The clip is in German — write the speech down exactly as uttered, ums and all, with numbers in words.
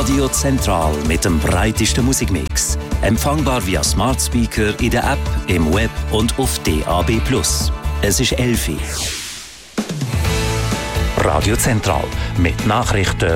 Radio Zentral mit dem breitesten Musikmix. Empfangbar via Smart Speaker in der App, im Web und auf D A B plus. Es ist elf Uhr. Radio Zentral mit Nachrichten